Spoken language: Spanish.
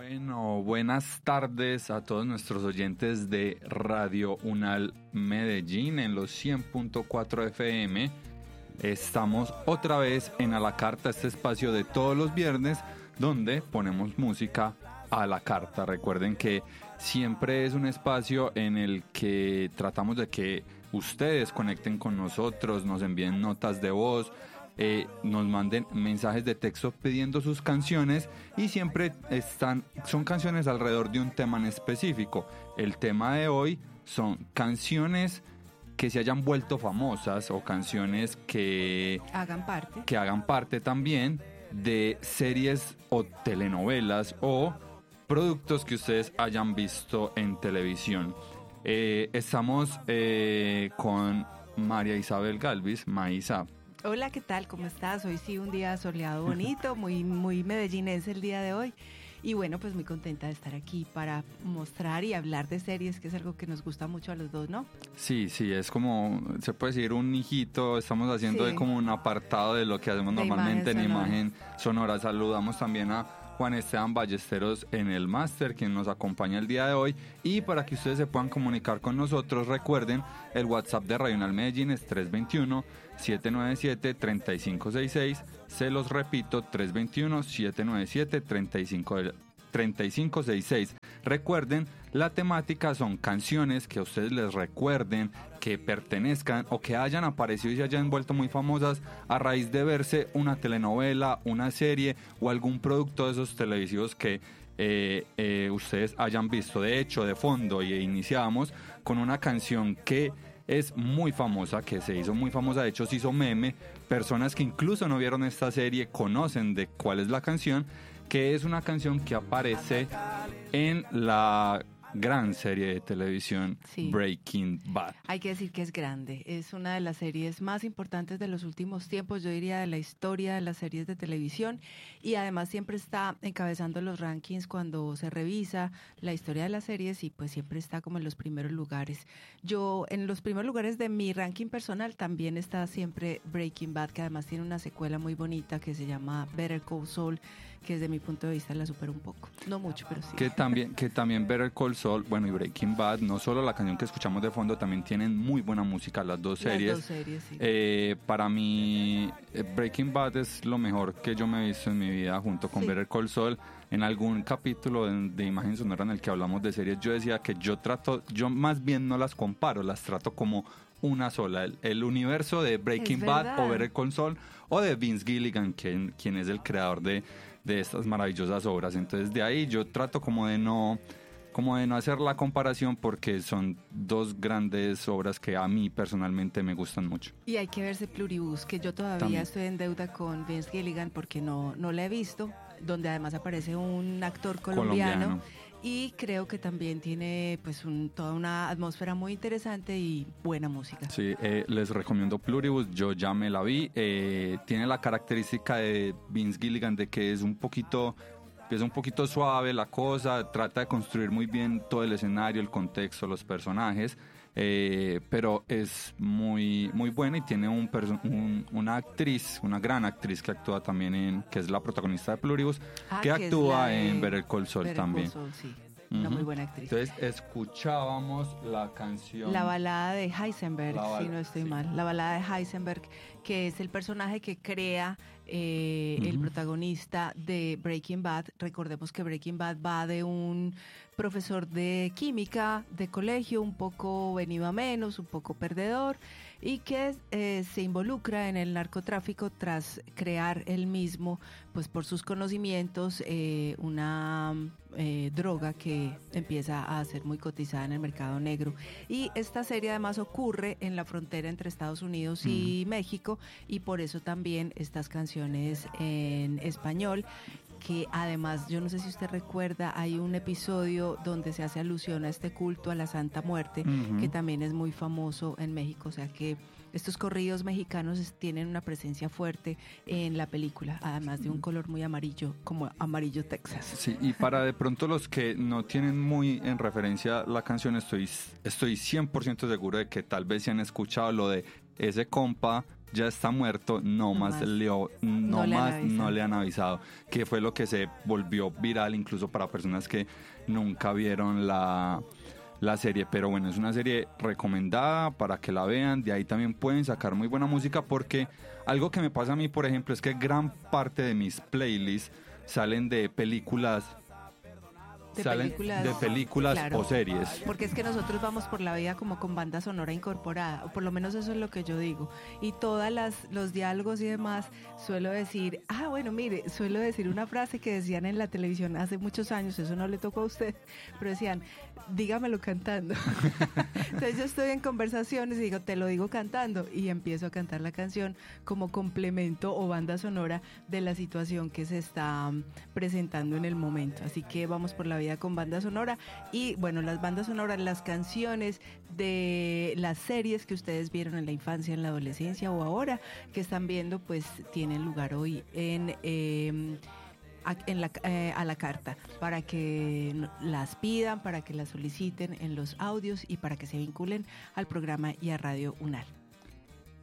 Bueno, buenas tardes a todos nuestros oyentes de Radio Unal Medellín en los 100.4 FM. Estamos otra vez en A la Carta, este espacio de todos los viernes donde ponemos música a la carta. Recuerden que siempre es un espacio en el que tratamos de que ustedes conecten con nosotros, nos envíen notas de voz, nos manden mensajes de texto pidiendo sus canciones y siempre son canciones alrededor de un tema en específico. El tema de hoy son canciones que se hayan vuelto famosas o canciones que hagan parte también de series o telenovelas o productos que ustedes hayan visto en televisión. Estamos con María Isabel Galvis, Maisa. Hola, ¿qué tal? ¿Cómo estás? Hoy sí, un día soleado, bonito, muy medellinense el día de hoy. Y bueno, pues muy contenta de estar aquí para mostrar y hablar de series, que es algo que nos gusta mucho a los dos, ¿no? Sí, es como, se puede decir, un hijito. Estamos haciendo de como un apartado de lo que hacemos normalmente en Imagen Sonora. Saludamos también a Juan Esteban Ballesteros en el máster, quien nos acompaña el día de hoy. Y para que ustedes se puedan comunicar con nosotros, recuerden, el WhatsApp de Radio Unal Medellín es 321-797-3566. Se los repito, 321-797-3566. Recuerden, la temática son canciones que a ustedes les recuerden, que pertenezcan o que hayan aparecido y se hayan vuelto muy famosas a raíz de verse una telenovela, una serie o algún producto de esos televisivos que ustedes hayan visto. De hecho, de fondo, iniciamos con una canción que es muy famosa, que se hizo muy famosa, de hecho se hizo meme. Personas que incluso no vieron esta serie conocen de cuál es la canción, que es una canción que aparece en la gran serie de televisión Breaking Bad. Hay que decir que es grande, es una de las series más importantes de los últimos tiempos, yo diría de la historia de las series de televisión, y además siempre está encabezando los rankings cuando se revisa la historia de las series y pues siempre está como en los primeros lugares. Yo en los primeros lugares de mi ranking personal también está siempre Breaking Bad, que además tiene una secuela muy bonita que se llama Better Call Saul, que desde mi punto de vista la supera un poco, no mucho, pero sí. Que también Better Call Saul, bueno, y Breaking Bad, no solo la canción que escuchamos de fondo, también tienen muy buena música las dos series. Las dos series, sí. Para mí, Breaking Bad es lo mejor que yo me he visto en mi vida junto con Better Call Saul. En algún capítulo de Imagen Sonora en el que hablamos de series, yo decía que yo más bien no las comparo, las trato como una sola. El universo de Breaking Bad o Better Call Saul o de Vince Gilligan, quien es el creador de estas maravillosas obras. Entonces de ahí yo trato como de no hacer la comparación, porque son dos grandes obras que a mí personalmente me gustan mucho. Y hay que verse Pluribus, que yo todavía estoy en deuda con Vince Gilligan porque no la he visto, donde además aparece un actor colombiano. Y creo que también tiene pues toda una atmósfera muy interesante y buena música. Sí, les recomiendo Pluribus, yo ya me la vi. Tiene la característica de Vince Gilligan de que es un poquito suave la cosa, trata de construir muy bien todo el escenario, el contexto, los personajes, pero es muy muy buena, y tiene una actriz, una gran actriz que actúa también que es la protagonista de Pluribus, que actúa en Better Call Saul también. Call Saul, sí. Una muy buena actriz. Entonces escuchábamos la canción, la balada de Heisenberg, si no estoy mal, la balada de Heisenberg, que es el personaje que crea el protagonista de Breaking Bad. Recordemos que Breaking Bad va de un profesor de química de colegio, un poco venido a menos, un poco perdedor, y que se involucra en el narcotráfico tras crear él mismo, pues por sus conocimientos, una droga que empieza a ser muy cotizada en el mercado negro. Y esta serie además ocurre en la frontera entre Estados Unidos y México, y por eso también estas canciones en español, que además, yo no sé si usted recuerda, hay un episodio donde se hace alusión a este culto a la Santa Muerte, que también es muy famoso en México, o sea que estos corridos mexicanos tienen una presencia fuerte en la película, además de un color muy amarillo, como amarillo Texas. Sí, y para de pronto los que no tienen muy en referencia la canción, estoy 100% seguro de que tal vez se han escuchado lo de ese compa ya está muerto, no le han avisado, que fue lo que se volvió viral incluso para personas que nunca vieron la serie. Pero bueno, es una serie recomendada para que la vean. De ahí también pueden sacar muy buena música, porque algo que me pasa a mí, por ejemplo, es que gran parte de mis playlists salen de películas claro, o series. Porque es que nosotros vamos por la vida como con banda sonora incorporada, o por lo menos eso es lo que yo digo. Y todas los diálogos y demás, suelo decir, suelo decir una frase que decían en la televisión hace muchos años, eso no le tocó a usted, pero decían, dígamelo cantando. Entonces yo estoy en conversaciones y digo, te lo digo cantando, y empiezo a cantar la canción como complemento o banda sonora de la situación que se está presentando en el momento. Así que vamos por la vida con banda sonora. Y bueno, las bandas sonoras, las canciones de las series que ustedes vieron en la infancia, en la adolescencia o ahora que están viendo, pues tienen lugar hoy a la carta, para que las pidan, para que las soliciten en los audios y para que se vinculen al programa y a Radio UNAL.